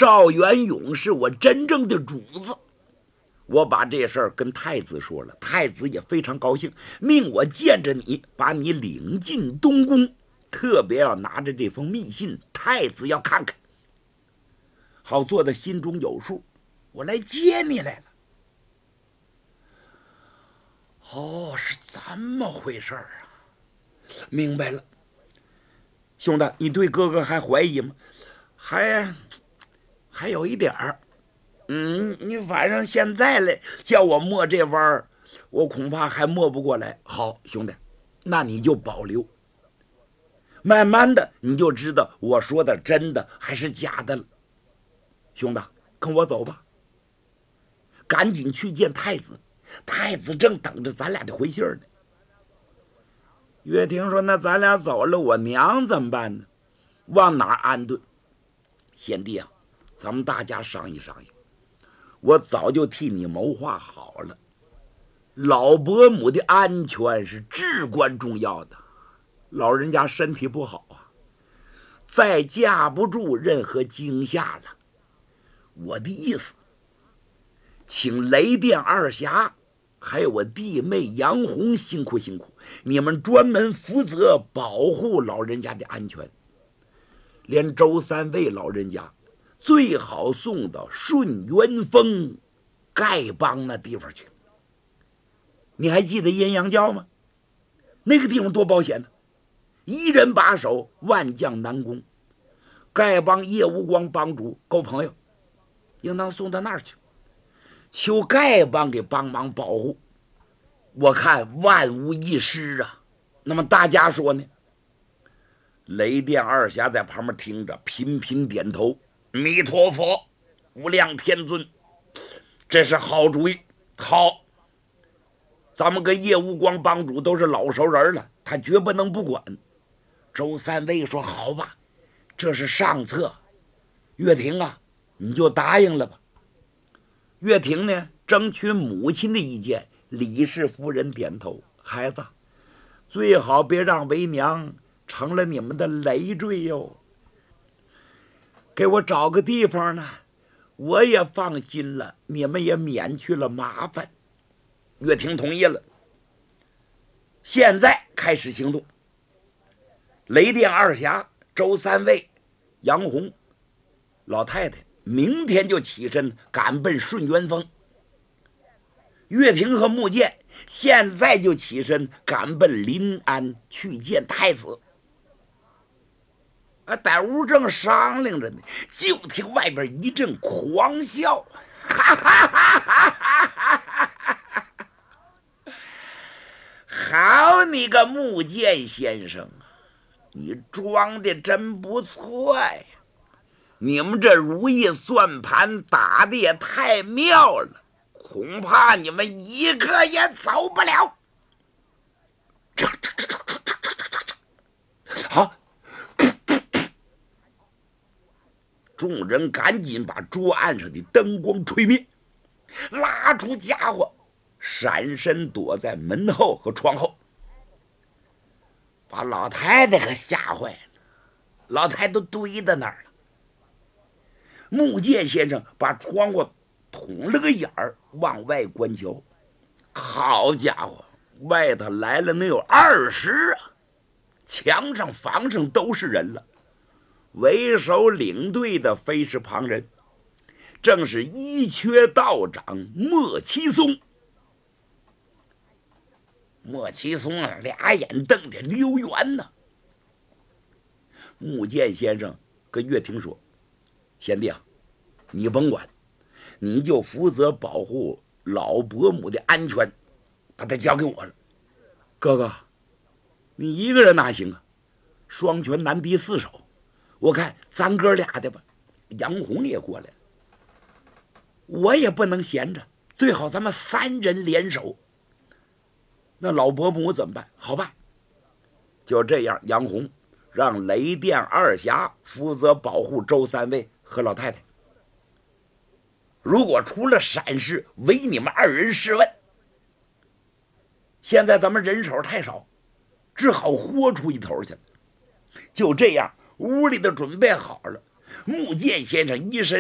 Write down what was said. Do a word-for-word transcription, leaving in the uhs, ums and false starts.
赵元永是我真正的主子。我把这事儿跟太子说了，太子也非常高兴，命我见着你，把你领进东宫，特别要拿着这封密信，太子要看看，好做的心中有数。我来接你来了。哦，是这么回事儿啊，明白了。兄弟，你对哥哥还怀疑吗？还还有一点儿。嗯，你反正现在嘞，叫我摸这弯儿，我恐怕还摸不过来。好，兄弟，那你就保留，慢慢的你就知道我说的真的还是假的了。兄弟，跟我走吧，赶紧去见太子，太子正等着咱俩的回信呢。岳霆说：“那咱俩走了，我娘怎么办呢？往哪儿安顿？”贤弟啊，咱们大家商议商议。我早就替你谋划好了，老伯母的安全是至关重要的。老人家身体不好啊，再架不住任何惊吓了。我的意思，请雷电二侠还有我弟妹杨红辛苦辛苦，你们专门负责保护老人家的安全，连周三位老人家最好送到顺元峰丐帮那地方去。你还记得阴阳教吗？那个地方多保险呢，一人把守，万将难攻。丐帮叶无光帮主够朋友，应当送到那儿去，求丐帮给帮忙保护。我看万无一失啊。那么大家说呢？雷电二侠在旁边听着，频频点头。弥陀佛，无量天尊，这是好主意。好，咱们跟叶无光帮主都是老熟人了，他绝不能不管。周三位说：“好吧，这是上策。”岳霆啊，你就答应了吧。岳霆呢，争取母亲的意见。李氏夫人点头：“孩子，最好别让为娘成了你们的累赘哟。给我找个地方呢，我也放心了，你们也免去了麻烦。”岳霆同意了。现在开始行动。雷电二侠、周三位、杨红、老太太明天就起身赶奔顺元峰。岳霆和穆剑现在就起身赶奔临安去见太子。啊，在屋正商量着呢，就听外边一阵狂笑，哈哈哈哈哈哈！好你个穆剑先生，你装的真不错呀！你们这如意算盘打的也太妙了，恐怕你们一个也走不了。好，众人赶紧把桌案上的灯光吹灭，拉出家伙，闪身躲在门后和窗后，把老太太可吓坏了。老太太都堆在那儿了。穆剑先生把窗户捅了个眼儿，往外观瞧。好家伙，外头来了能有二十啊！墙上房上都是人了。为首领队的非是旁人，正是一缺道长莫七松。莫七松啊，俩眼瞪得溜圆呢。穆剑先生跟岳霆说：“贤弟啊，你甭管，你就负责保护老伯母的安全，把他交给我了。哥哥，你一个人哪行啊？双拳难敌四手，我看咱哥俩的吧。”杨红也过来了，我也不能闲着，最好咱们三人联手。那老伯母怎么办？好办，就这样，杨红让雷电二侠负责保护周三位和老太太。如果出了闪失，唯你们二人试问。现在咱们人手太少，只好豁出一头去了。就这样，屋里都准备好了。穆剑先生一身